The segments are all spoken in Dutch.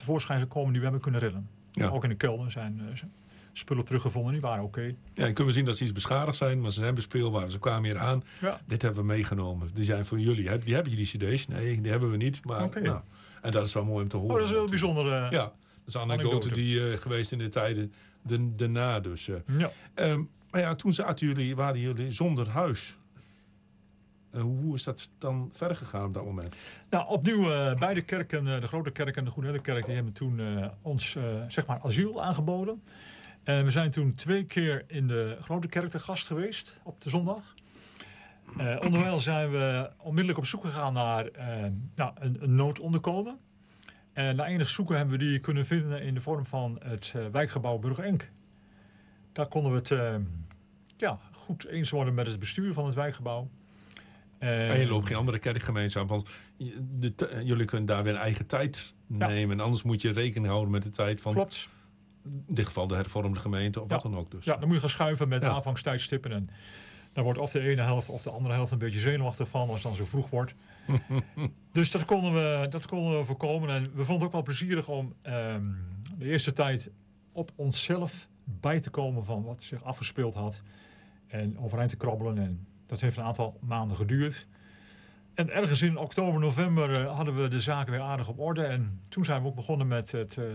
tevoorschijn gekomen die we hebben kunnen redden. Ja. Ook in de kelder zijn spullen teruggevonden, die waren oké. Ja, en kunnen we zien dat ze iets beschadigd zijn, maar ze zijn bespeelbaar. Ze kwamen hier aan. Ja. Dit hebben we meegenomen. Die zijn voor jullie. Die hebben jullie cd's? Nee, die hebben we niet. Maar, Oké. En dat is wel mooi om te horen. Dat is heel bijzonder. Ja, dat is een anekdote die geweest in de tijden daarna. Dus. Ja. Maar ja, toen waren jullie zonder huis. Hoe is dat dan verder gegaan op dat moment? Nou, opnieuw beide kerken, de Grote Kerk en de Goede Herderkerk, die hebben toen ons zeg maar asiel aangeboden. We zijn toen 2 keer in de Grote Kerk te gast geweest op de zondag. Onderwijl zijn we onmiddellijk op zoek gegaan naar een noodonderkomen. En na enig zoeken hebben we die kunnen vinden in de vorm van het wijkgebouw Burger Enk. Daar konden we het goed eens worden met het bestuur van het wijkgebouw. En je loopt geen andere kerkgemeenschap, want jullie kunnen daar weer een eigen tijd nemen. En anders moet je rekening houden met de tijd van... Klopt. In dit geval de hervormde gemeente of wat dan ook. Dus. Ja, dan moet je gaan schuiven met aanvangstijdstippen. En dan wordt of de ene helft of de andere helft een beetje zenuwachtig van als het dan zo vroeg wordt. Dus dat konden we voorkomen. En we vonden het ook wel plezierig om de eerste tijd op onszelf bij te komen van wat zich afgespeeld had. En overeind te krabbelen. En dat heeft een aantal maanden geduurd. En ergens in oktober, november hadden we de zaken weer aardig op orde. En toen zijn we ook begonnen met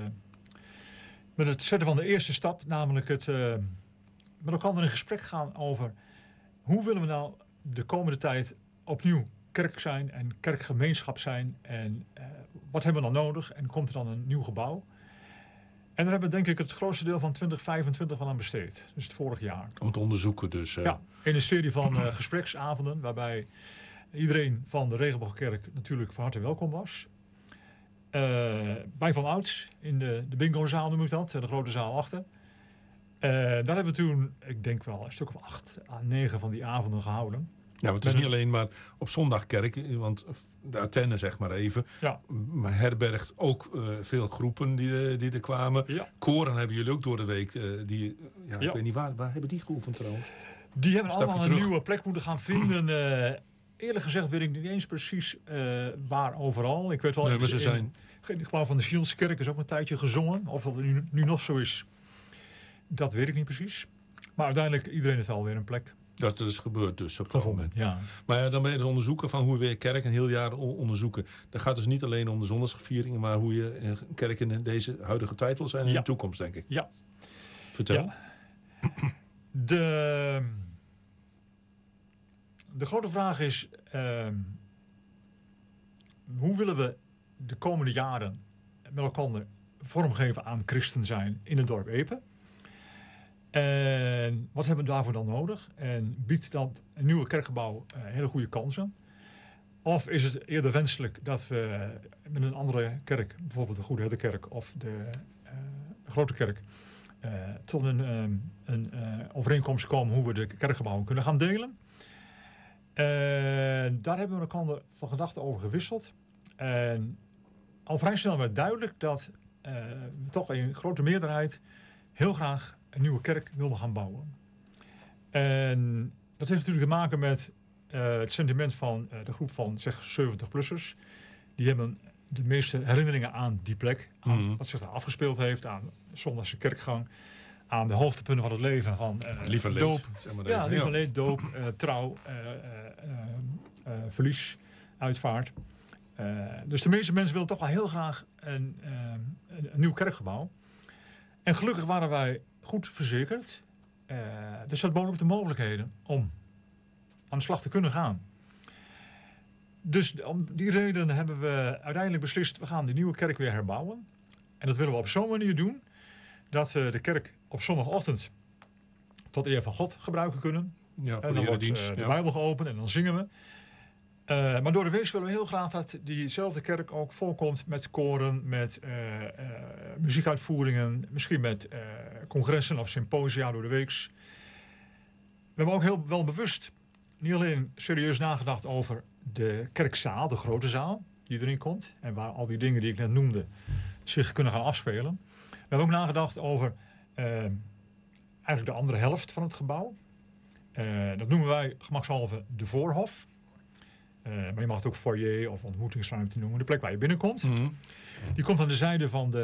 het zetten van de eerste stap. Namelijk het met elkaar in gesprek gaan over hoe willen we nou de komende tijd opnieuw kerk zijn en kerkgemeenschap zijn. En wat hebben we dan nodig? En komt er dan een nieuw gebouw? En daar hebben we denk ik het grootste deel van 2025 wel aan besteed. Dus het vorig jaar. Om te onderzoeken dus. Ja, in een serie van gespreksavonden waarbij iedereen van de Regenboogkerk natuurlijk van harte welkom was. Bij Van Ouds in de bingozaal noem ik dat, de grote zaal achter. Daar hebben we toen, ik denk wel een stuk of 8 à 9 van die avonden gehouden. Ja, want het is niet alleen maar op zondag kerk, want de Athene zeg maar even, maar herbergt ook veel groepen die er kwamen. Ja. Koren hebben jullie ook door de week, ik weet niet waar hebben die geoefend trouwens? Die hebben allemaal een nieuwe plek moeten gaan vinden. Eerlijk gezegd weet ik niet eens precies waar overal. Ik weet wel, in het gebouw van de Gielskerk is ook een tijdje gezongen. Of dat nu nog zo is, dat weet ik niet precies. Maar uiteindelijk, iedereen heeft alweer een plek. Dat is gebeurd dus op dat moment. Ja. Maar ja, dan ben je het onderzoeken van hoe we weer kerk een heel jaar onderzoeken. Dat gaat dus niet alleen om de zondagsvieringen, maar hoe je kerk in deze huidige tijd wil zijn in de toekomst, denk ik. Ja. Vertel. Ja. De grote vraag is, hoe willen we de komende jaren met elkaar vormgeven aan christen zijn in het dorp Epe? En wat hebben we daarvoor dan nodig? En biedt dat een nieuwe kerkgebouw hele goede kansen? Of is het eerder wenselijk dat we met een andere kerk, bijvoorbeeld de Goede Herderkerk of de Grote Kerk, tot een overeenkomst komen hoe we de kerkgebouwen kunnen gaan delen? Daar hebben we elkaar van gedachten over gewisseld. En al vrij snel werd duidelijk dat we toch in grote meerderheid heel graag een nieuwe kerk wilden gaan bouwen. En dat heeft natuurlijk te maken met het sentiment van de groep van zeg 70-plussers. Die hebben de meeste herinneringen aan die plek. Aan wat zich daar afgespeeld heeft. Aan zondagse kerkgang. Aan de hoogtepunten van het leven. Van lief en leed, doop. zeg maar ja, lief en leed, doop, trouw, verlies, uitvaart. Dus de meeste mensen willen toch wel heel graag een nieuw kerkgebouw. En gelukkig waren wij goed verzekerd. Dus dat bood ook de mogelijkheden om aan de slag te kunnen gaan. Dus om die reden hebben we uiteindelijk beslist, we gaan de nieuwe kerk weer herbouwen. En dat willen we op zo'n manier doen dat we de kerk op zondagochtend tot eer van God gebruiken kunnen. Ja, en dan wordt de Bijbel geopend en dan zingen we. Maar door de week willen we heel graag dat diezelfde kerk ook volkomt met koren, met muziekuitvoeringen, misschien met congressen of symposia door de weeks. We hebben ook heel wel bewust niet alleen serieus nagedacht over de kerkzaal, de grote zaal die erin komt en waar al die dingen die ik net noemde zich kunnen gaan afspelen. We hebben ook nagedacht over eigenlijk de andere helft van het gebouw. Dat noemen wij gemakshalve de voorhof. Maar je mag het ook foyer of ontmoetingsruimte noemen. De plek waar je binnenkomt. Die komt aan de zijde van de